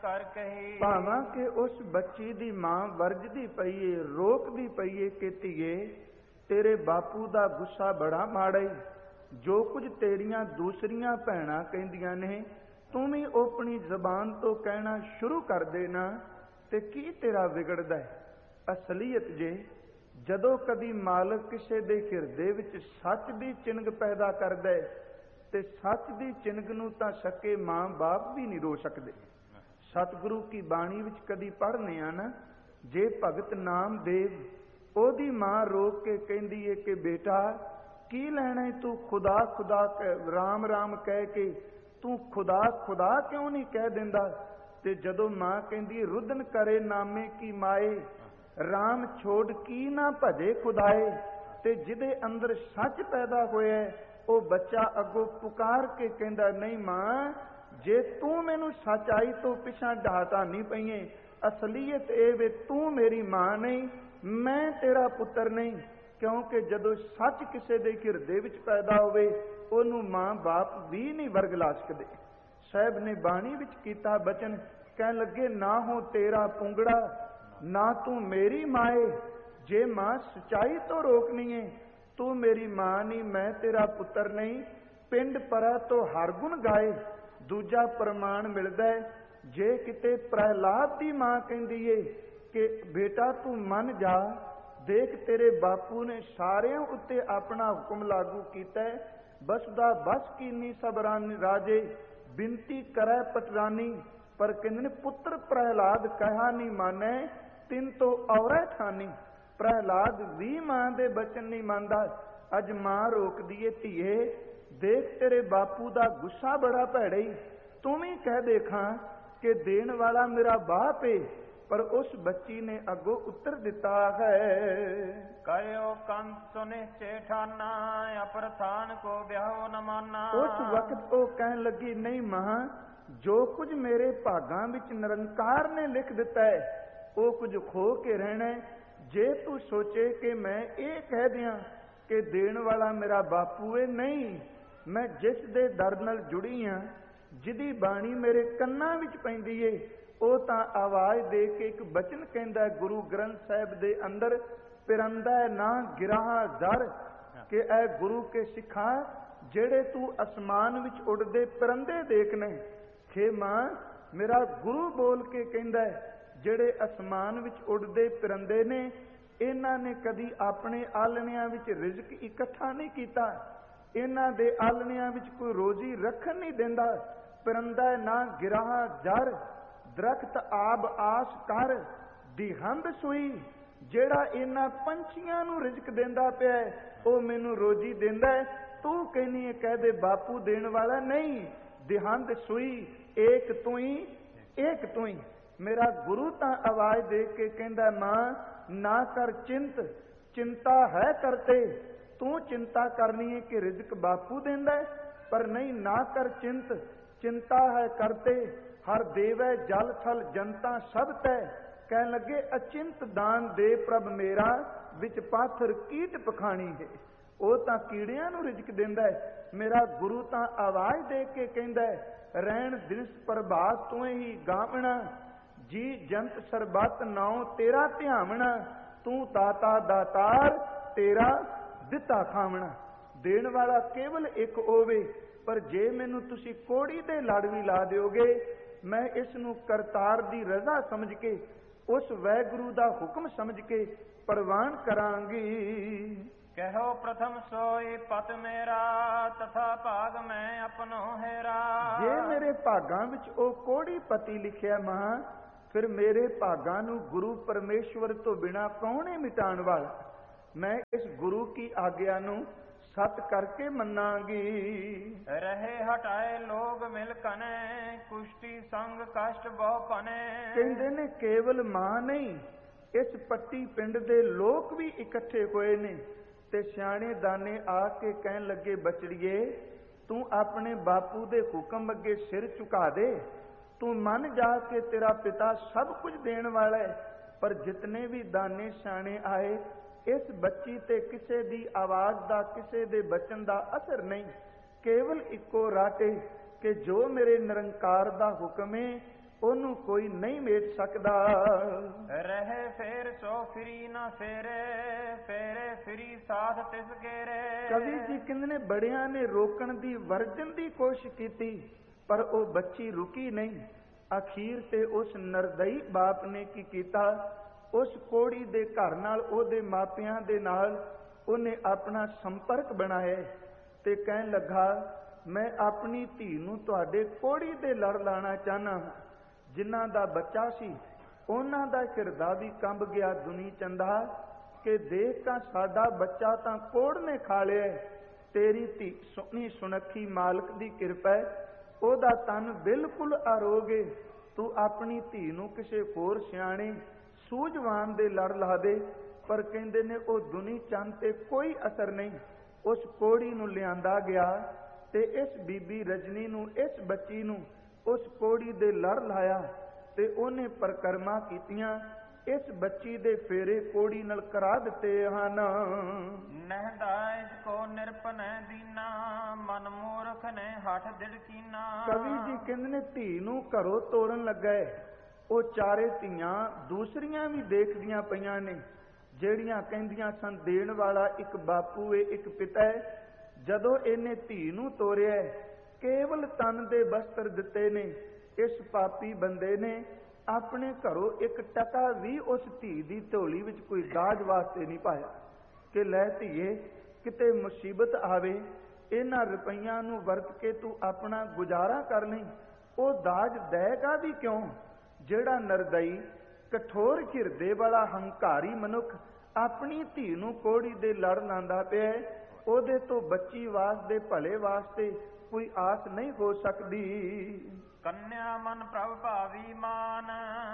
कर कही। ਭਾਵਾਂ ਕਿ ਉਸ ਬੱਚੀ ਦੀ ਮਾਂ ਵਰਜਦੀ ਪਈਏ, ਰੋਕਦੀ ਪਈਏ ਕਿ ਧੀਏ ਤੇਰੇ ਬਾਪੂ ਦਾ ਗੁੱਸਾ ਬੜਾ ਮਾੜਾ ਈ, ਜੋ ਕੁਝ ਤੇਰੀਆਂ ਦੂਸਰੀਆਂ ਭੈਣਾਂ ਕਹਿੰਦੀਆਂ ਨੇ ਤੂੰ ਵੀ ਆਪਣੀ ਜ਼ਬਾਨ ਤੋਂ ਕਹਿਣਾ ਸ਼ੁਰੂ ਕਰ ਦੇਣਾ ਤੇ ਕੀ ਤੇਰਾ ਵਿਗੜਦਾ ਹੈ। ਅਸਲੀਅਤ ਜੇ ਜਦੋਂ ਕਦੀ ਮਾਲਕ ਕਿਸੇ ਦੇ ਹਿਰਦੇ ਵਿੱਚ ਸੱਚ ਦੀ ਚਿੰਗ ਪੈਦਾ ਕਰਦਾ ਹੈ ਤੇ ਸੱਚ ਦੀ ਚਿੰਗ ਨੂੰ ਤਾਂ ਸਕੇ ਮਾਂ ਬਾਪ ਵੀ ਨਹੀਂ ਰੋ ਸਕਦੇ। ਸਤਿਗੁਰੂ ਕੀ ਬਾਣੀ ਵਿੱਚ ਕਦੀ ਪੜ੍ਹਨੇ ਆ ਨਾ, ਜੇ ਭਗਤ ਨਾਮਦੇਵ ਉਹਦੀ ਮਾਂ ਰੋਕ ਕੇ ਕਹਿੰਦੀ ਏ ਕਿ ਬੇਟਾ ਕੀ ਲੈਣਾ ਤੂੰ ਖੁਦਾ ਖੁਦਾ ਰਾਮ ਰਾਮ ਕਹਿ ਕੇ ਤੂੰ ਖੁਦਾ ਖੁਦਾ ਕਿਉਂ ਨਹੀਂ ਕਹਿ ਦਿੰਦਾ। ਤੇ ਜਦੋਂ ਮਾਂ ਕਹਿੰਦੀ ਰੁਦਨ ਕਰੇ ਨਾਮੇ ਕੀ ਮਾਏ, ਰਾਮ ਛੋੜ ਕੀ ਨਾ ਭਜੇ ਖੁਦਾਏ। ਤੇ ਜਿਹਦੇ ਅੰਦਰ ਸੱਚ ਪੈਦਾ ਹੋਇਆ ਉਹ ਬੱਚਾ ਅੱਗੋਂ ਪੁਕਾਰ ਕੇ ਕਹਿੰਦਾ ਨਹੀਂ ਮਾਂ, ਜੇ ਤੂੰ ਮੈਨੂੰ ਸੱਚਾਈ ਤੋਂ ਪਿਛਾਂ ਢਾਹਤਾ ਨਹੀਂ ਪਈਏ, ਅਸਲੀਅਤ ਇਹ ਵੇ ਤੂੰ ਮੇਰੀ ਮਾਂ ਨਹੀਂ, ਮੈਂ ਤੇਰਾ ਪੁੱਤਰ ਨਹੀਂ। ਕਿਉਂਕਿ ਜਦੋਂ ਸੱਚ ਕਿਸੇ ਦੇ ਹਿਰਦੇ ਵਿੱਚ ਪੈਦਾ ਹੋਵੇ ਉਹਨੂੰ ਮਾਂ ਬਾਪ ਵੀ ਨਹੀਂ ਵਰਗਲਾ ਸਕਦੇ। ਸਾਹਿਬ ਨੇ ਬਾਣੀ ਵਿੱਚ ਕੀਤਾ ਬਚਨ, ਕਹਿਣ ਲੱਗੇ ਨਾ ਹੋ ਤੇਰਾ ਪੁੰਗੜਾ ਨਾ ਤੂੰ ਮੇਰੀ ਮਾਏ, ਜੇ ਮਾਂ ਸਚਾਈ ਤੋਂ ਰੋਕਣੀ ਏ ਤੂੰ ਮੇਰੀ ਮਾਂ ਨਹੀਂ, ਮੈਂ ਤੇਰਾ ਪੁੱਤਰ ਨਹੀਂ। ਪਿੰਡ ਪਰਾ ਤੋਂ ਹਰ ਗੁਣ ਗਾਏ। ਦੂਜਾ ਪ੍ਰਮਾਣ ਮਿਲਦਾ ਹੈ, ਜੇ ਕਿਤੇ ਪ੍ਰਹਿਲਾਦ ਦੀ ਮਾਂ ਕਹਿੰਦੀ ਏ ਕਿ ਬੇਟਾ ਤੂੰ ਮੰਨ ਜਾ, ਦੇਖ ਤੇਰੇ ਬਾਪੂ ਨੇ ਸਾਰਿਆਂ ਉੱਤੇ ਆਪਣਾ ਹੁਕਮ ਲਾਗੂ ਕੀਤਾ, ਬਸ ਦਾ ਬਸ ਕੀਨੀ ਸਬਰਾਨੀ ਰਾਜੇ ਬਿਨਤੀ ਕਰੈ ਪਟਰਾਨੀ। ਪਰ ਕਹਿੰਦੇ ਨੇ ਪੁੱਤਰ ਪ੍ਰਹਿਲਾਦ ਕਹਾ ਨਹੀਂ ਮਾਨੈ, ਤਿੰਨ ਤੋਂ ਔਰੈ ਠਾਨੀ। ਪ੍ਰਹਿਲਾਦ ਵੀ ਮਾਂ ਦੇ ਬਚਨ ਨਹੀਂ ਮੰਨਦਾ। ਅੱਜ ਮਾਂ ਰੋਕਦੀ ਏ ਧੀਏ ਦੇਖ ਤੇਰੇ ਬਾਪੂ ਦਾ ਗੁੱਸਾ ਬੜਾ ਭੈੜਾ ਈ, ਤੂੰ ਵੀ ਕਹਿ ਦੇਖਾਂ ਕਿ ਦੇਣ ਵਾਲਾ ਮੇਰਾ ਬਾਪ ਏ। ਪਰ ਉਸ ਬੱਚੀ ਨੇ ਅੱਗੋਂ ਉੱਤਰ ਦਿੱਤਾ ਹੈ, ਕਰਿਓ ਕੰਸ ਸੁਨੇ ਚੇਠਾਨਾ ਅਪਰਥਾਨ ਕੋ ਵਿਆਹੋ ਨ ਮਾਨਾ। ਉਸ ਵਕਤ ਉਹ ਕਹਿਣ ਲੱਗੀ ਨਹੀਂ ਮਾਂ, ਜੋ ਕੁਝ ਮੇਰੇ ਭਾਗਾਂ ਵਿੱਚ ਨਿਰੰਕਾਰ ਨੇ ਲਿਖ ਦਿੱਤਾ ਹੈ ਉਹ ਕੁਝ ਖੋ ਕੇ ਰਹਿਣਾ। ਜੇ ਤੂੰ ਸੋਚੇ ਕਿ ਮੈਂ ਇਹ ਕਹਿ ਦਿਆਂ ਕਿ ਦੇਣ ਵਾਲਾ ਮੇਰਾ ਬਾਪੂ ਏ, ਨਹੀਂ, ਮੈਂ ਜਿਸ ਦੇ ਦਰ ਨਾਲ ਜੁੜੀ ਹਾਂ, ਜਿਹਦੀ ਬਾਣੀ ਮੇਰੇ ਕੰਨਾਂ ਵਿੱਚ ਪੈਂਦੀ ਏ, ਉਹ ਤਾਂ ਆਵਾਜ਼ ਦੇ ਕੇ ਇੱਕ ਬਚਨ ਕਹਿੰਦਾ ਗੁਰੂ ਗ੍ਰੰਥ ਸਾਹਿਬ ਦੇ ਅੰਦਰ, ਪਿਰੰਦਾ ਨਾ ਗਿਰਾਹ ਜ਼ਰ, ਕਿ ਐ ਗੁਰੂ ਕੇ ਸਿੱਖਾਂ ਜਿਹੜੇ ਤੂੰ ਅਸਮਾਨ ਵਿੱਚ ਉੱਡਦੇ ਪਰੰਦੇ ਦੇਖਣੇ। ਖੇ ਮਾਂ ਮੇਰਾ ਗੁਰੂ ਬੋਲ ਕੇ ਕਹਿੰਦਾ ਜਿਹੜੇ ਅਸਮਾਨ ਵਿੱਚ ਉੱਡਦੇ ਪਰੰਦੇ ਨੇ ਇਹਨਾਂ ਨੇ ਕਦੀ ਆਪਣੇ ਆਲਣਿਆਂ ਵਿੱਚ ਰਿਜ਼ਕ ਇਕੱਠਾ ਨਹੀਂ ਕੀਤਾ, ਇਹਨਾਂ ਦੇ ਆਲਣਿਆਂ ਵਿੱਚ ਕੋਈ ਰੋਜ਼ੀ ਰੱਖਣ ਨਹੀਂ ਦਿੰਦਾ। ਪਰੰਦਾ ਨਾ ਗਿਰਾਹ ਜ਼ਰ, ਦਰਖਤ ਆਬ ਆਸ ਕਰ ਦਿਹੰਦ ਸੂਈ, ਜਿਹੜਾ ਇਹਨਾਂ ਪੰਛੀਆਂ ਨੂੰ ਰਿਜ਼ਕ ਦਿੰਦਾ ਪਿਆ ਉਹ ਮੈਨੂੰ ਰੋਜ਼ੀ ਦਿੰਦਾ। ਤੂੰ ਕਹਿੰਦੀ ਹੈ ਕਹਿ ਦੇ ਬਾਪੂ ਦੇਣ ਵਾਲਾ ਨਹੀਂ, ਦਿਹੰਦ ਸੂਈ ਏਕ ਤੂੰ ਹੀ, ਏਕ ਤੂੰ ਹੀ। ਮੇਰਾ ਗੁਰੂ ਤਾਂ ਆਵਾਜ਼ ਦੇ ਕੇ ਕਹਿੰਦਾ ਮਾਂ ਨਾ ਕਰ ਚਿੰਤ, ਚਿੰਤਾ ਹੈ ਕਰਤੇ, ਤੂੰ ਚਿੰਤਾ ਕਰਨੀ ਹੈ ਕਿ ਰਿਜ਼ਕ ਬਾਪੂ ਦਿੰਦਾ, ਪਰ ਨਹੀਂ ਨਾ ਕਰ ਚਿੰਤ, ਚਿੰਤਾ ਹੈ ਕਰਤੇ ਹਰ ਦੇਵੈ ਜਲ ਥਲ ਜਨਤਾ ਸਭ ਤੈ। ਕਹਿਣ ਲੱਗੇ ਅਚਿੰਤ ਦਾਨ ਦੇ ਪ੍ਰਭ ਮੇਰਾ, ਵਿੱਚ ਪਾਥਰ ਕੀਟ ਪਖਾਣੀ ਹੈ। ਉਹ ਤਾਂ ਕੀੜਿਆਂ ਨੂੰ ਰਿਜ਼ਕ ਦਿੰਦਾ ਹੈ, ਮੇਰਾ ਗੁਰੂ ਤਾਂ ਆਵਾਜ਼ ਦੇ ਕੇ ਕਹਿੰਦਾ ਰਹਿਣ ਦਿਨਸ ਪ੍ਰਭਾਤ ਤੂੰ ਹੀ ਗਾਵਣਾ, ਜੀ ਜੰਤ ਸਰਬੱਤ ਨਾਉ ਤੇਰਾ ਧਿਆਵਣਾ, ਤੂੰ ਦਾਤਾ ਦਾਤਾਰ ਤੇਰਾ ਦਿੱਤਾ ਖਾਵਣਾ। ਦੇਣ ਵਾਲਾ ਕੇਵਲ ਇੱਕ ਹੋਵੇ, ਪਰ ਜੇ ਮੈਨੂੰ ਤੁਸੀਂ ਕੋੜੀ ਦੇ ਲੜ ਵੀ ਲਾ ਦਿਓਗੇ ਮੈਂ ਇਸ ਨੂੰ ਕਰਤਾਰ ਦੀ ਰਜ਼ਾ ਸਮਝ ਕੇ, ਉਸ ਵਾਹਿਗੁਰੂ ਦਾ ਹੁਕਮ ਸਮਝ ਕੇ ਪ੍ਰਵਾਨ ਕਰਾਂਗੀ। ਕਹੋ ਪ੍ਰਥਮ ਸੋਈ ਪਤ ਮੇਰਾ, ਤਥਾ ਭਾਗ ਮੈਂ ਆਪਣੋ ਹੈਰਾ। ਜੇ ਮੇਰੇ ਭਾਗਾਂ ਵਿੱਚ ਉਹ ਕੋੜੀ ਪਤੀ ਲਿਖਿਆ ਮਾਂ, ਫਿਰ ਮੇਰੇ ਭਾਗਾਂ ਨੂੰ ਗੁਰੂ ਪਰਮੇਸ਼ਵਰ ਤੋਂ ਬਿਨਾਂ ਕੌਣ ਹੈ ਮਿਟਾਉਣ ਵਾਲਾ। ਮੈਂ ਇਸ ਗੁਰੂ ਕੀ ਆਗਿਆ ਨੂੰ ਸਤ ਕਰਕੇ ਮੰਨਾਂਗੀ। ਰਹੇ ਹਟਾਏ ਲੋਗ ਮਿਲ ਕਨੇ, ਕੁਸ਼ਟੀ ਸੰਗ ਕਸ਼ਟ ਬਹੁ ਪਨੇ। ਕਹਿੰਦੇ ਨੇ ਕੇਵਲ ਮਾਂ ਨਹੀਂ, ਇਸ ਪੱਟੀ ਪਿੰਡ ਦੇ ਲੋਕ ਵੀ ਇਕੱਠੇ ਹੋਏ ਨੇ ਤੇ ਸਿਆਣੇ ਦਾਨੇ ਆ ਕੇ ਕਹਿਣ ਲੱਗੇ ਬਚੜੀਏ ਤੂੰ ਆਪਣੇ ਬਾਪੂ ਦੇ ਹੁਕਮ ਅੱਗੇ ਸਿਰ ਝੁਕਾ ਦੇ, ਤੂੰ ਮੰਨ ਜਾ ਕੇ ਤੇਰਾ ਪਿਤਾ ਸਭ ਕੁਝ ਦੇਣ ਵਾਲਾ ਹੈ। ਪਰ ਜਿਤਨੇ ਵੀ ਦਾਨੇ ਸਿਆਣੇ ਆਏ, ਇਸ ਬੱਚੀ ਤੇ ਕਿਸੇ ਦੀ ਆਵਾਜ਼ ਦਾ, ਕਿਸੇ ਦੇ ਬਚਨ ਦਾ ਅਸਰ ਨਹੀਂ, ਕੇਵਲ ਇੱਕੋ ਰਾਟੇ ਕਿ ਜੋ ਮੇਰੇ ਨਿਰੰਕਾਰ ਦਾ ਹੁਕਮ ਹੈ ਉਹਨੂੰ ਕੋਈ ਨਹੀਂ ਮੇਟ ਸਕਦਾ। ਰਹੇ ਫੇਰ ਸੋ ਫਿਰੀ ਨਾ ਫੇਰੇ, ਫੇਰੇ ਫਿਰੀ ਸਾਥ ਤਿਸ ਗੇਰੇ। ਕਵੀ ਜੀ ਕਹਿੰਦੇ ਨੇ ਬੜਿਆਂ ਨੇ ਰੋਕਣ ਦੀ, ਵਰਜਣ ਦੀ ਕੋਸ਼ਿਸ਼ ਕੀਤੀ, ਪਰ ਉਹ ਬੱਚੀ ਰੁਕੀ ਨਹੀਂ। ਅਖੀਰ ਤੇ ਉਸ ਨਰਦਈ ਬਾਪ ਨੇ ਕੀ ਕੀਤਾ, ਉਸ ਕੋੜੀ ਦੇ ਘਰ ਨਾਲ, ਉਹਦੇ ਮਾਪਿਆਂ ਦੇ ਨਾਲ ਉਹਨੇ ਆਪਣਾ ਸੰਪਰਕ ਬਣਾਇਆ ਤੇ ਕਹਿਣ ਲੱਗਾ, ਮੈਂ ਆਪਣੀ ਧੀ ਨੂੰ ਤੁਹਾਡੇ ਕੋੜੀ ਦੇ ਲੜ ਲਾਣਾ ਚਾਹਨਾ। ਜਿਨ੍ਹਾਂ ਦਾ ਬੱਚਾ ਸੀ ਉਹਨਾਂ ਦਾ ਹਿਰਦਾ ਵੀ ਕੰਬ ਗਿਆ ਦੁਨੀ ਚੰਦਾ, ਕਿ ਦੇਖ ਤਾਂ ਸਾਡਾ ਬੱਚਾ ਤਾਂ ਕੋੜ ਨੇ ਖਾ ਲਿਆ। ਤੇਰੀ ਧੀ ਸੋਹਣੀ ਸੁਨੱਖੀ ਮਾਲਕ ਦੀ ਕਿਰਪਾ, ਉਹਦਾ ਤਨ ਬਿਲਕੁਲ ਅਰੋਗੇ। ਤੂੰ ਆਪਣੀ ਧੀ ਨੂੰ ਕਿਸੇ ਹੋਰ ਸਿਆਣੇ ਸੂਝਵਾਨ ਦੇ ਲੜ ਲਾ ਦੇ। ਪਰ ਕਹਿੰਦੇ ਨੇ ਉਹ ਦੁਨੀ ਚੰਦ ਤੇ ਕੋਈ ਅਸਰ ਨਹੀਂ। ਉਸ ਕੋੜੀ ਨੂੰ ਲਿਆਂਦਾ ਗਿਆ ਤੇ ਇਸ ਬੀਬੀ ਰਜਨੀ ਨੂੰ, ਇਸ ਬੱਚੀ ਨੂੰ ਉਸ ਕੋੜੀ ਦੇ ਲੜ ਲਾਇਆ ਤੇ ਉਹਨੇ ਪਰਕਰਮਾ ਕੀਤੀਆਂ। ਇਸ ਬੱਚੀ ਦੇ ਫੇਰੇ ਕੋੜੀ ਨਾਲ ਕਰਾ ਦਿੱਤੇ ਹਨ। ਨਹਿਦਾ ਇਸ ਕੋ ਨਿਰਪਨੈ ਦੀਨਾ, ਮਨ ਮੂਰਖ ਨੇ ਹੱਠ ਦਿੜਕੀਨਾ। ਕਵੀ ਜੀ ਕਹਿੰਦੇ ਨੇ ਧੀ ਨੂੰ ਘਰੋਂ ਤੋੜਨ ਲੱਗਾ। ਉਹ ਚਾਰੇ ਧੀਆਂ ਦੂਸਰੀਆਂ ਵੀ ਦੇਖਦੀਆਂ ਪਈਆਂ ਨੇ, ਜਿਹੜੀਆਂ ਕਹਿੰਦੀਆਂ ਸਨ ਦੇਣ ਵਾਲਾ ਇੱਕ ਬਾਪੂ ਏ, ਇੱਕ ਪਿਤਾ ਹੈ। ਜਦੋਂ ਇਹਨੇ ਧੀ ਨੂੰ ਤੋਰਿਆ, ਕੇਵਲ ਤਨ ਦੇ ਬਸਤਰ ਦਿੱਤੇ ਨੇ, ਇਸ ਪਾਪੀ ਬੰਦੇ ਨੇ ਆਪਣੇ ਘਰੋਂ ਇੱਕ ਟਕਾ ਵੀ ਉਸ ਧੀ ਦੀ ਝੋਲੀ ਵਿੱਚ ਕੋਈ ਦਾਜ ਵਾਸਤੇ ਨਹੀਂ ਪਾਇਆ ਕਿ ਲੈ ਧੀਏ ਕਿਤੇ ਮੁਸੀਬਤ ਆਵੇ, ਇਹਨਾਂ ਰੁਪਈਆਂ ਨੂੰ ਵਰਤ ਕੇ ਤੂੰ ਆਪਣਾ ਗੁਜ਼ਾਰਾ ਕਰ ਲਈ। ਉਹ ਦਾਜ ਦੇਗਾ ਵੀ ਕਿਉਂ? ਜਿਹੜਾ ਨਰਦਈ, ਕਠੋਰ ਹਿਰਦੇ ਵਾਲਾ ਹੰਕਾਰੀ ਮਨੁੱਖ ਆਪਣੀ ਧੀ ਨੂੰ ਕੋੜੀ ਦੇ ਲੜ ਲਾਂਦਾ ਪਿਆ, ਉਹਦੇ ਤੋਂ ਬੱਚੀ ਵਾਸਤੇ, ਭਲੇ ਵਾਸਤੇ ਕੋਈ ਆਸ ਨਹੀਂ ਹੋ ਸਕਦੀ। ਕੰਨਿਆ ਮਨ ਪ੍ਰਭ ਭਾਵੀ ਮਾਨ,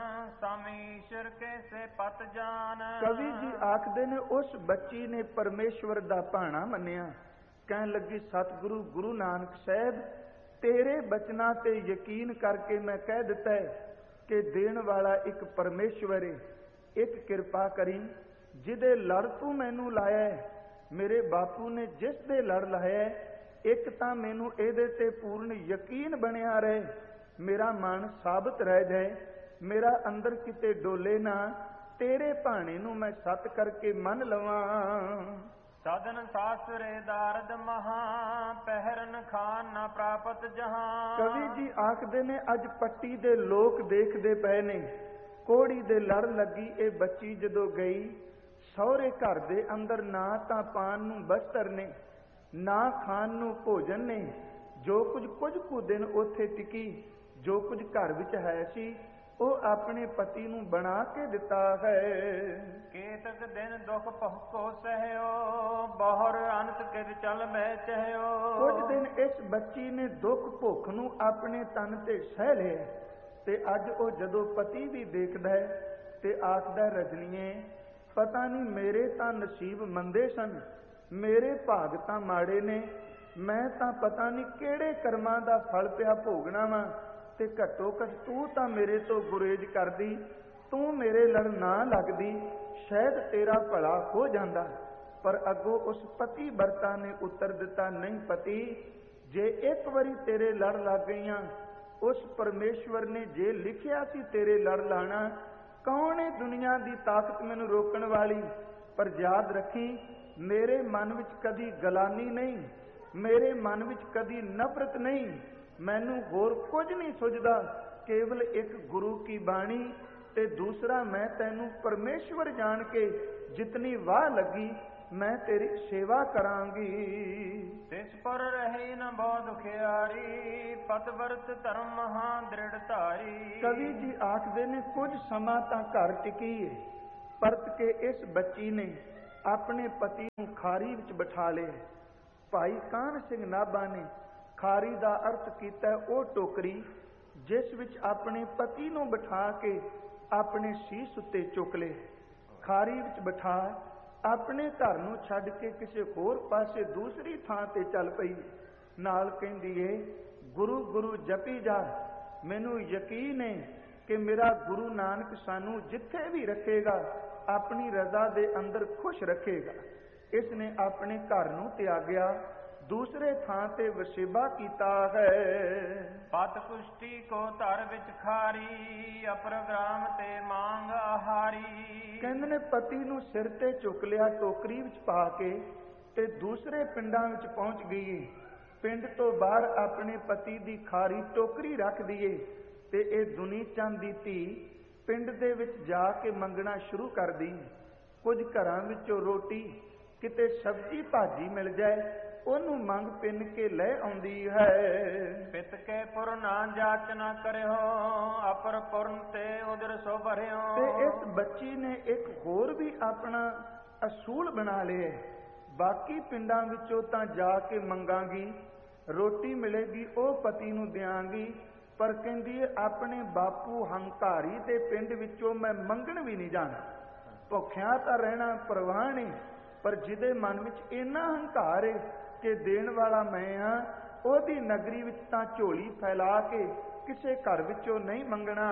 ਸਮੀਸ਼ਰ ਕੇ ਸੇ ਪਤ ਜਾਨ। ਕਵੀ ਜੀ ਆਖਦੇ ਨੇ ਉਸ ਬੱਚੀ ਨੇ ਪਰਮੇਸ਼ਵਰ ਦਾ ਭਾਣਾ ਮੰਨਿਆ। ਕਹਿਣ ਲੱਗੀ, ਸਤਿਗੁਰੂ ਗੁਰੂ ਨਾਨਕ ਸਾਹਿਬ, ਤੇਰੇ ਬਚਨਾਂ ਤੇ ਯਕੀਨ ਕਰਕੇ ਮੈਂ ਕਹਿ ਦਿੱਤਾ ਕਿ ਦੇਣ ਵਾਲਾ ਇੱਕ ਪਰਮੇਸ਼ਵਰ ਹੈ। ਇੱਕ ਕਿਰਪਾ ਕਰੀ, ਜਿਹਦੇ ਲੜ ਤੂੰ ਮੈਨੂੰ ਲਾਇਆ, ਮੇਰੇ ਬਾਪੂ ਨੇ ਜਿਸ ਦੇ ਲੜ ਲਾਇਆ, ਇੱਕ ਤਾਂ ਮੈਨੂੰ ਇਹਦੇ ਤੇ ਪੂਰਨ ਯਕੀਨ ਬਣਿਆ ਰਹੇ, ਮੇਰਾ ਮਨ ਸਾਬਤ ਰਹਿ ਜਾਏ, ਮੇਰਾ ਅੰਦਰ ਕਿਤੇ ਡੋਲੇ ਨਾ, ਤੇਰੇ ਭਾਣੇ ਨੂੰ ਮੈਂ ਸੱਤ ਕਰਕੇ ਮੰਨ ਲਵਾਂ। ਸਾਧਨ ਸਾਸਰੇ ਦਾਰਦ ਮਹਾ, ਪਹਿਰਨ ਖਾਨ ਨਾ ਪ੍ਰਾਪਤ ਜਹਾਂ। ਕਵੀ ਜੀ ਆਖਦੇ ਨੇ ਅੱਜ ਪੱਟੀ ਦੇ ਲੋਕ ਦੇਖਦੇ ਪਏ ਨੇ, ਕੋੜੀ ਦੇ ਲੜ ਲੱਗੀ ਇਹ ਬੱਚੀ ਜਦੋਂ ਗਈ, ਸਹੁਰੇ ਘਰ ਦੇ ਅੰਦਰ ਨਾ ਤਾਂ ਪਾਨ ਨੂੰ ਬਸਤਰ ਨੇ, ਨਾ ਖਾਣ ਨੂੰ ਭੋਜਨ ਨੇ। ਜੋ ਕੁਝ ਕੁ ਦਿਨ ਉੱਥੇ ਟਿਕੀ, ਜੋ ਕੁਝ ਘਰ ਵਿੱਚ ਹੈ ਸੀ, ਉਹ ਆਪਣੇ ਪਤੀ ਨੂੰ ਬਣਾ ਕੇ ਦਿੱਤਾ ਹੈ। ਕੇਤਕ ਦਿਨ ਦੁਖ ਭੁਖੋ ਸਹਿਓ, ਬਹੁਰ ਅੰਤ ਕੇ ਚਲ ਮੈਂ ਚਹਿਓ। ਕੁਝ ਦਿਨ ਇਸ ਬੱਚੀ ਨੇ ਦੁੱਖ ਭੁੱਖ ਨੂੰ ਆਪਣੇ ਤਨ ਤੇ ਸਹਿ ਲਿਆ ਤੇ ਅੱਜ ਉਹ ਜਦੋਂ ਪਤੀ ਵੀ ਦੇਖਦਾ ਹੈ ਤੇ ਆਖਦਾ, ਰਜਨੀਏ ਪਤਾ ਨਹੀਂ ਮੇਰੇ ਤਾਂ ਨਸੀਬ ਮੰਦੇ ਸਨ, ਮੇਰੇ ਭਾਗ ਤਾਂ ਮਾੜੇ ਨੇ, ਮੈਂ ਤਾਂ ਪਤਾ ਨਹੀਂ ਕਿਹੜੇ ਕਰਮਾਂ ਦਾ ਫਲ ਪਿਆ ਭੋਗਣਾ ਵਾ, ਤੇ ਘੱਟੋ ਘੱਟ ਤੂੰ ਤਾਂ ਮੇਰੇ ਤੋਂ ਗੁਰੇਜ਼ ਕਰਦੀ, ਤੂੰ ਮੇਰੇ ਲੜ ਨਾ ਲੱਗਦੀ, ਸ਼ਾਇਦ ਤੇਰਾ ਭਲਾ ਹੋ ਜਾਂਦਾ। ਪਰ ਅੱਗੋਂ ਉਸ ਪਤੀ ਵਰਤਾ ਨੇ ਉੱਤਰ ਦਿੱਤਾ, ਨਹੀਂ ਪਤੀ, ਜੇ ਇੱਕ ਵਾਰੀ ਤੇਰੇ ਲੜ ਲੱਗ ਗਈਆਂ, ਉਸ ਪਰਮੇਸ਼ਵਰ ਨੇ ਜੇ ਲਿਖਿਆ ਸੀ ਤੇਰੇ ਲੜ ਲਾਣਾ, ਕੌਣ ਹੈ ਦੁਨੀਆ ਦੀ ਤਾਕਤ ਮੈਨੂੰ ਰੋਕਣ ਵਾਲੀ। ਪਰ ਯਾਦ ਰੱਖੀ, ਮੇਰੇ ਮਨ ਵਿੱਚ ਕਦੀ ਗਲਾਨੀ ਨਹੀਂ, ਮੇਰੇ ਮਨ ਵਿੱਚ ਕਦੀ ਨਫ਼ਰਤ ਨਹੀਂ, ਮੈਨੂੰ ਹੋਰ ਕੁਝ ਨਹੀਂ ਸੁਝਦਾ, ਕੇਵਲ ਇੱਕ ਗੁਰੂ ਕੀ ਬਾਣੀ ਤੇ ਦੂਸਰਾ ਮੈਂ ਤੈਨੂੰ ਪਰਮੇਸ਼ਵਰ ਜਾਣ ਕੇ ਜਿਤਨੀ ਵਾਹ ਲੱਗੀ ਮੈਂ ਤੇਰੀ ਸੇਵਾ ਕਰਾਂਗੀ। ਤਿਸ ਪਰ ਰਹੀ ਨ ਬਹੁ ਦੁਖਿਆਰੀ, ਪਤ ਵਰਤ ਧਰਮ ਮਹਾ ਦ੍ਰਿੜ ਧਾਰੀ। ਕਵੀ ਜੀ ਆਖਦੇ ਨੇ ਕੁਝ ਸਮਾਂ ਤਾਂ ਘਰ ਟਿਕੀ ਏ, ਪਰਤ ਕੇ ਇਸ ਬੱਚੀ ਨੇ ਆਪਣੇ ਪਤੀ ਨੂੰ ਖਾਰੀ ਵਿੱਚ ਬਿਠਾ ਲਿਆ। ਭਾਈ ਕਾਹਨ ਸਿੰਘ ਨਾਭਾ ਨੇ ਖਾਰੀ ਦਾ ਅਰਥ ਕੀਤਾ ਉਹ ਟੋਕਰੀ ਜਿਸ ਵਿੱਚ ਆਪਣੇ ਪਤੀ ਨੂੰ ਬਿਠਾ ਕੇ ਆਪਣੇ ਸੀਸ ਉੱਤੇ ਚੁੱਕ ਲਏ। ਖਾਰੀ ਵਿੱਚ ਬਿਠਾ ਆਪਣੇ ਘਰ ਨੂੰ ਛੱਡ ਕੇ ਕਿਸੇ ਹੋਰ ਪਾਸੇ ਦੂਸਰੀ ਥਾਂ ਤੇ ਚੱਲ ਪਈ। ਨਾਲ ਕਹਿੰਦੀ ਏ, ਗੁਰੂ ਗੁਰੂ ਜਪੀ ਜਾ, ਮੈਨੂੰ ਯਕੀਨ ਹੈ ਕਿ ਮੇਰਾ ਗੁਰੂ ਨਾਨਕ ਸਾਨੂੰ ਜਿੱਥੇ ਵੀ ਰੱਖੇਗਾ ਆਪਣੀ ਰਜ਼ਾ ਦੇ ਅੰਦਰ ਖੁਸ਼ ਰੱਖੇਗਾ। ਇਸ ਨੇ ਆਪਣੇ ਘਰ ਨੂੰ ਤਿਆਗਿਆ, ਦੂਸਰੇ ਥਾਂ ਤੇ ਵਸੇਬਾ ਕੀਤਾ ਹੈ। ਪਤ ਕੁਸ਼ਟੀ ਕੋ ਧਰ ਵਿੱਚ ਖਾਰੀ, ਅਪਰਗ੍ਰਾਮ ਤੇ ਮੰਗ ਆਹਾਰੀ। ਕਹਿੰਦੇ ਨੇ ਪਤੀ ਨੂੰ ਸਿਰ ਤੇ ਚੁੱਕ ਲਿਆ ਟੋਕਰੀ ਵਿੱਚ ਪਾ ਕੇ ਤੇ ਦੂਸਰੇ ਪਿੰਡਾਂ ਵਿੱਚ ਪਹੁੰਚ ਗਈ। ਪਿੰਡ ਤੋਂ ਬਾਹਰ ਆਪਣੇ ਪਤੀ ਦੀ ਖਾਰੀ ਟੋਕਰੀ ਰੱਖ ਦਈਏ ਤੇ ਇਹ ਦੁਨੀ ਚੰਦ ਦੀ ਧੀ ਪਿੰਡ ਦੇ ਵਿੱਚ ਜਾ ਕੇ ਮੰਗਣਾ ਸ਼ੁਰੂ ਕਰਦੀ। ਕੁਝ ਘਰਾਂ ਵਿੱਚੋਂ ਰੋਟੀ, ਕਿਤੇ ਸਬਜ਼ੀ ਭਾਜੀ ਮਿਲ ਜਾਏ, ਉਹਨੂੰ ਮੰਗ ਪਿੰਨ ਕੇ ਲੈ ਆਉਂਦੀ ਹੈ। ਪਿਤ ਕੇ ਪੁਰ ਨਾ ਜਾਚ ਨਾ ਕਰਿਓ, ਅਪਰ ਪੁਰਨ ਤੇ ਉਦਰ ਸੋ ਭਰਿਓ। ਤੇ ਇਸ ਬੱਚੀ ਨੇ ਇੱਕ ਹੋਰ ਵੀ ਆਪਣਾ ਅਸੂਲ ਬਣਾ ਲਿਆ। ਬਾਕੀ ਪਿੰਡਾਂ ਵਿੱਚੋਂ ਤਾਂ ਜਾ ਕੇ ਮੰਗਾਂਗੀ, ਰੋਟੀ ਮਿਲੇਗੀ ਉਹ ਪਤੀ ਨੂੰ ਦਿਆਂਗੀ, ਪਰ ਕਹਿੰਦੀ ਆਪਣੇ ਬਾਪੂ ਹੰਕਾਰੀ ਦੇ ਪਿੰਡ ਵਿੱਚੋਂ ਮੈਂ ਮੰਗਣ ਵੀ ਨਹੀਂ ਜਾਣਾ। ਭੁੱਖਿਆਂ ਤਾਂ ਰਹਿਣਾ ਪ੍ਰਵਾਹ ਨਹੀਂ, ਪਰ ਜਿਹਦੇ ਮਨ ਵਿੱਚ ਇੰਨਾ ਹੰਕਾਰ ਹੈ ਕਿ ਦੇਣ ਵਾਲਾ ਮੈਂ ਹਾਂ, ਉਹਦੀ ਨਗਰੀ ਵਿੱਚ ਤਾਂ ਝੋਲੀ ਫੈਲਾ ਕੇ ਕਿਸੇ ਘਰ ਵਿੱਚੋਂ ਨਹੀਂ ਮੰਗਣਾ।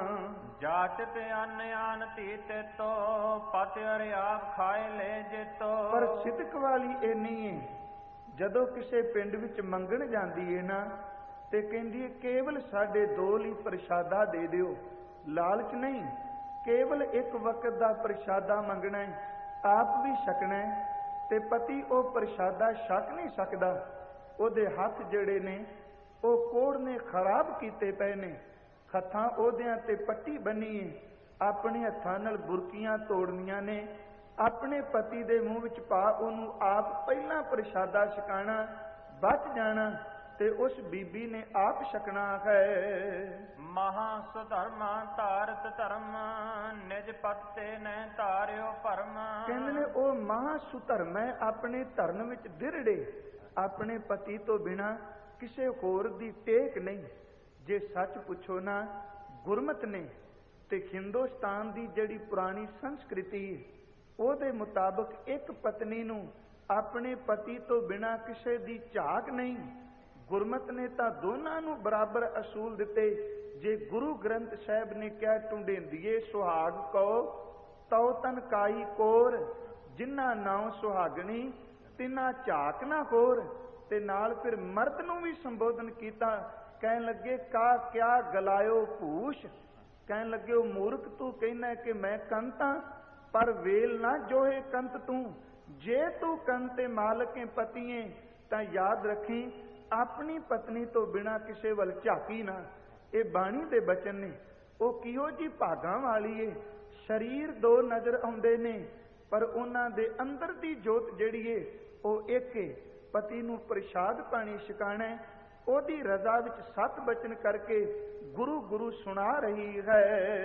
ਜਾਚ ਤੇ ਅੰਨ ਆਨ ਧੀ ਤੇ ਤੋ, ਪਤ ਅਰ ਆਪ ਖਾਏ ਲੈ ਜੇਤੋ। ਪਰ ਸਿਦਕ ਵਾਲੀ ਇੰਨੀ ਹੈ, ਜਦੋਂ ਕਿਸੇ ਪਿੰਡ ਵਿੱਚ ਮੰਗਣ ਜਾਂਦੀ ਹੈ ਨਾ, ਤੇ ਕਹਿੰਦੀ ਹੈ ਕੇਵਲ ਸਾਡੇ ਦੋ ਲਈ ਪ੍ਰਸ਼ਾਦਾ ਦੇ ਦਿਓ, ਲਾਲਚ ਨਹੀਂ, ਕੇਵਲ ਇੱਕ ਵਕਤ ਦਾ ਪ੍ਰਸ਼ਾਦਾ ਮੰਗਣਾ ਹੈ, ਆਪ ਵੀ ਛਕਣਾ ਹੈ। ਤੇ ਪਤੀ ਉਹ ਪ੍ਰਸ਼ਾਦਾ ਛਕ ਨਹੀਂ ਸਕਦਾ, ਉਹਦੇ ਹੱਥ ਜਿਹੜੇ ਨੇ ਉਹ ਕੋੜ ਨੇ ਖਰਾਬ ਕੀਤੇ ਪਏ ਨੇ, ਹੱਥਾਂ ਉਹਦਿਆਂ ਤੇ ਪੱਟੀ ਬੰਨੀ ਹੈ, ਆਪਣੇ ਹੱਥਾਂ ਨਾਲ ਬੁਰਕੀਆਂ ਤੋੜਨੀਆਂ ਨੇ, ਆਪਣੇ ਪਤੀ ਦੇ ਮੂੰਹ ਵਿੱਚ ਪਾ ਉਹਨੂੰ ਆਪ ਪਹਿਲਾਂ ਪ੍ਰਸ਼ਾਦਾ ਛਕਾਣਾ, ਬਚ ਜਾਣਾ ਤੇ ਉਸ ਬੀਬੀ ਨੇ ਆਪ ਛਕਣਾ ਹੈ। ਮਹਾ ਸੁਧਰਮਾ ਧਾਰਤ ਧਰਮ, ਨਿਜ ਪਤ ਤੇ ਨੈ ਧਾਰਿਓ ਭਰਮ। ਕਹਿੰਦੇ ਨੇ ਉਹ ਮਹਾ ਸੁਧਰਮ ਹੈ, ਆਪਣੇ ਧਰਨ ਵਿੱਚ ਦ੍ਰਿੜੇ, ਆਪਣੇ ਪਤੀ ਤੋਂ ਬਿਨਾਂ ਕਿਸੇ ਹੋਰ ਦੀ ਟੇਕ ਨਹੀਂ। ਜੇ ਸੱਚ ਪੁੱਛੋ ਨਾ, ਗੁਰਮਤ ਨੇ ਤੇ ਹਿੰਦੁਸਤਾਨ ਦੀ ਜਿਹੜੀ ਪੁਰਾਣੀ ਸੰਸਕ੍ਰਿਤੀ ਉਹਦੇ ਮੁਤਾਬਕ ਇੱਕ ਪਤਨੀ ਨੂੰ ਆਪਣੇ ਪਤੀ ਤੋਂ ਬਿਨਾਂ ਕਿਸੇ ਦੀ ਝਾਕ ਨਹੀਂ। ਗੁਰਮਤ ਨੇ ਤਾਂ ਦੋਨਾਂ ਨੂੰ ਬਰਾਬਰ ਅਸੂਲ ਦਿੱਤੇ। ਜੇ ਗੁਰੂ ਗ੍ਰੰਥ ਸਾਹਿਬ ਨੇ ਕਿਹਾ ਟੁੰਡੇਂਦੀਏ ਸੁਹਾਗ ਕੋ ਤਉ ਤਨ ਕਾਈ ਕੋਰ, ਜਿਨ੍ਹਾਂ ਨਾਉ ਸੁਹਾਗਣੀ ਤਿਨਾ ਝਾਕ ਨਾ ਹੋਰ। ਤੇ ਨਾਲ ਫਿਰ ਮਰਦ ਨੂੰ ਵੀ ਸੰਬੋਧਨ ਕੀਤਾ, ਕਹਿਣ ਲੱਗੇ ਕਾ ਕਿਆ ਗਲਾਇਓ ਭੂਸ਼, ਕਹਿਣ ਲੱਗੇ ਉਹ ਮੂਰਖ ਤੂੰ ਕਹਿੰਦਾ ਕਿ ਮੈਂ ਕੰਤਾਂ, ਪਰ ਵੇਲ ਨਾ ਜੋਹੇ ਕੰਤ ਤੂੰ। ਜੇ ਤੂੰ ਕੰਤੇ ਮਾਲਕੇ ਪਤੀਏ ਤਾਂ ਯਾਦ ਰੱਖੀ ਆਪਣੀ ਪਤਨੀ ਤੋਂ ਬਿਨਾਂ ਕਿਸੇ ਵੱਲ ਝਾਕੀ ਨਾ। ਇਹ ਬਾਣੀ ਦੇ ਬਚਨ ਨੇ। ਉਹ ਕਿਹੋ ਜੀ ਭਾਗਾਂ ਵਾਲੀ ਏ, ਸਰੀਰ ਦੋ ਨਜ਼ਰ ਆਉਂਦੇ ਨੇ ਪਰ ਉਹਨਾਂ ਦੇ ਅੰਦਰ ਦੀ ਜੋਤ ਜਿਹੜੀ ਏ ਉਹ ਇੱਕ ਏ। ਪਤੀ ਨੂੰ ਪ੍ਰਸ਼ਾਦ ਪਾਣੀ ਛਕਾਣਾ, ਉਹਦੀ ਰਜ਼ਾ ਵਿੱਚ 7 ਬਚਨ ਕਰਕੇ ਗੁਰੂ ਗੁਰੂ ਸੁਣਾ ਰਹੀ ਹੈ।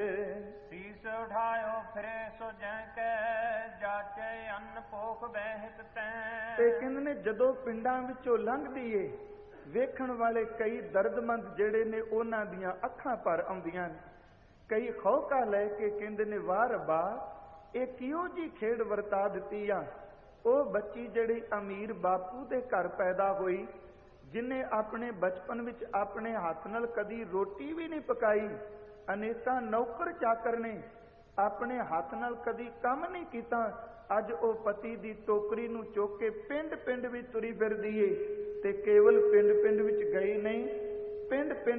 ਸੀਸ ਉਠਾਇਓ ਫਿਰੇ ਸੋ ਜੈ ਕੈ, ਜਾਚੇ ਅੰਨ ਭੋਖ ਬਹਿਤ ਤੈ। ਤੇ ਕਹਿੰਦੇ ਨੇ ਜਦੋਂ ਪਿੰਡਾਂ ਵਿੱਚੋਂ ਲੰਘਦੀ ਏ, ਵੇਖਣ ਵਾਲੇ ਕਈ ਦਰਦਮੰਦ ਜਿਹੜੇ ਨੇ ਉਹਨਾਂ ਦੀਆਂ ਅੱਖਾਂ ਭਰ ਆਉਂਦੀਆਂ ਨੇ। ਕਈ ਖੌਕਾ ਲੈ ਕੇ ਕਹਿੰਦੇ ਨੇ ਵਾਹ ਰੱਬਾ, ਇਹ ਕਿਹੋ ਜੀ ਖੇਡ ਵਰਤਾ ਦਿੱਤੀ ਆ। ਉਹ ਬੱਚੀ ਜਿਹੜੀ ਅਮੀਰ ਬਾਪੂ ਦੇ ਘਰ ਪੈਦਾ ਹੋਈ, ਜਿਨੇ ਆਪਣੇ ਬਚਪਨ ਵਿੱਚ ਆਪਣੇ ਹੱਥ ਨਾਲ ਕਦੀ ਰੋਟੀ ਵੀ ਨਹੀਂ ਪਕਾਈ, ਅਨੇਕਾਂ ਨੌਕਰ ਚਾਕਰ ਨੇ, ਆਪਣੇ ਹੱਥ ਨਾਲ ਕਦੀ ਕੰਮ ਨਹੀਂ ਕੀਤਾ, ਅੱਜ ਉਹ ਪਤੀ ਦੀ ਟੋਕਰੀ ਨੂੰ ਚੁੱਕ ਕੇ ਪਿੰਡ ਪਿੰਡ ਵਿੱਚ ਤੁਰੀ ਫਿਰਦੀ ਏ। ਤੇ ਕੇਵਲ ਪਿੰਡ ਪਿੰਡ ਵਿੱਚ ਗਈ ਨਹੀਂ, ਪਿੰਡ ਪਿੰਡ